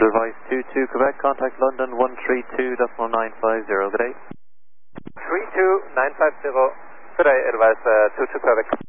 advise 22 Quebec, contact London 132.950, good day. 32950, good day, advise 22 Quebec.